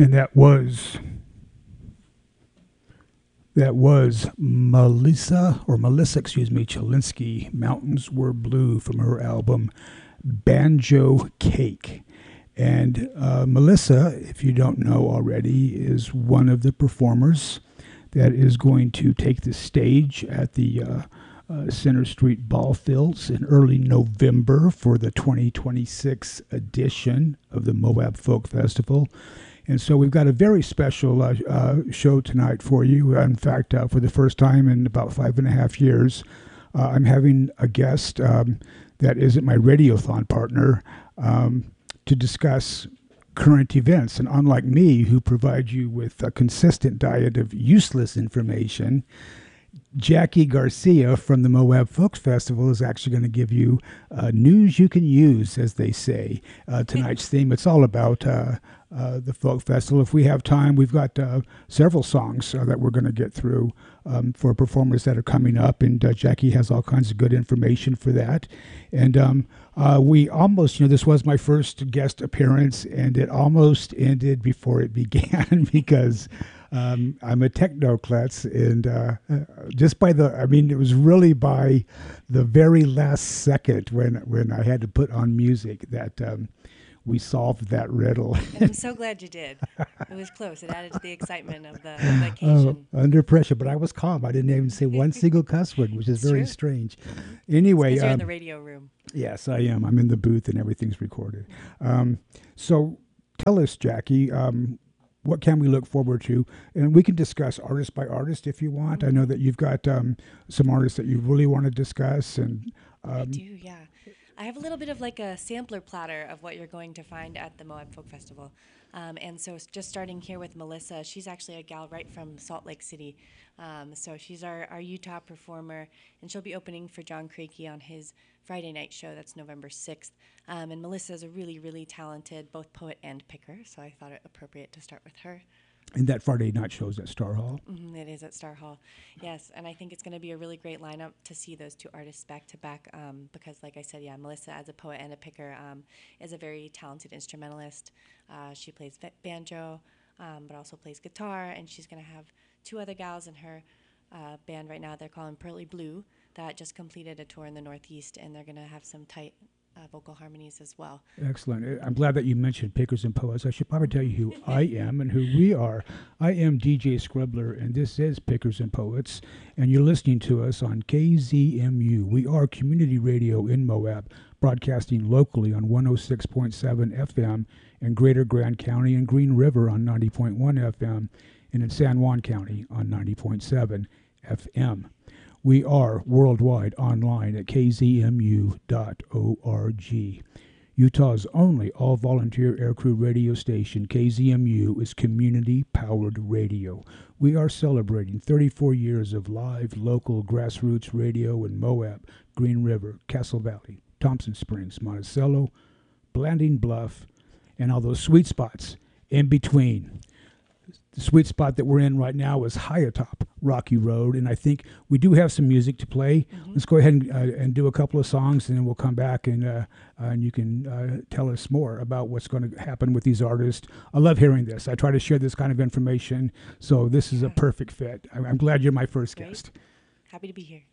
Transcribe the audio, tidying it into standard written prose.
And that was Melissa, excuse me, Chalinsky, Mountains Were Blue from her album Banjo Cake. And Melissa, if you don't know already, is one of the performers that is going to take the stage at the Center Street Ball Fields in early November for the 2026 edition of the Moab Folk Festival. And so we've got a very special show tonight for you. In fact, for the first time in about 5.5 years, I'm having a guest that isn't my Radiothon partner to discuss current events. And unlike me, who provide you with a consistent diet of useless information, Jackie Garcia from the Moab Folk Festival is actually going to give you news you can use, as they say. Tonight's theme, it's all about the Folk Festival. If we have time, we've got several songs that we're going to get through for performers that are coming up, and Jackie has all kinds of good information for that. And we almost, this was my first guest appearance, and it almost ended before it began because I'm a techno-klutz, and just it was really by the very last second when I had to put on music that we solved that riddle. And I'm so glad you did. It was close. It added to the excitement of the occasion. Under pressure, but I was calm. I didn't even say one single cuss word, which is very strange. Anyway, you're in the radio room. Yes, I am. I'm in the booth, and everything's recorded. So tell us, Jackie, what can we look forward to? And we can discuss artist by artist if you want. Mm-hmm. I know that you've got some artists that you really want to discuss. And I do, yeah. I have a little bit of like a sampler platter of what you're going to find at the Moab Folk Festival. And so just starting here with Melissa, she's actually a gal right from Salt Lake City. So she's our Utah performer, and she'll be opening for John Crakey on his Friday night show. That's November 6th. And Melissa is a really, really talented both poet and picker, so I thought it appropriate to start with her. And that Friday night show's at Star Hall? Mm-hmm, it is at Star Hall, yes. And I think it's going to be a really great lineup to see those two artists back to back because, like I said, Melissa, as a poet and a picker, is a very talented instrumentalist. She plays banjo, but also plays guitar, and she's going to have two other gals in her band right now. They're calling Pearly Blue, that just completed a tour in the Northeast, and they're going to have some tight vocal harmonies as well. Excellent. I'm glad that you mentioned Pickers and Poets. I should probably tell you who I am and who we are. I am DJ Scribbler, and this is Pickers and Poets, and you're listening to us on KZMU. We are community radio in Moab, broadcasting locally on 106.7 FM in Greater Grand County and Green River on 90.1 FM, and in San Juan County on 90.7 FM. We are worldwide online at kzmu.org. Utah's only all-volunteer aircrew radio station, KZMU, is community-powered radio. We are celebrating 34 years of live, local, grassroots radio in Moab, Green River, Castle Valley, Thompson Springs, Monticello, Blanding Bluff, and all those sweet spots in between. The sweet spot that we're in right now is high atop Rocky Road, and I think we do have some music to play. Mm-hmm. Let's go ahead and do a couple of songs, and then we'll come back and you can tell us more about what's going to happen with these artists. I love hearing this. I try to share this kind of information, so this is a perfect fit. I'm glad you're my first guest. Happy to be here.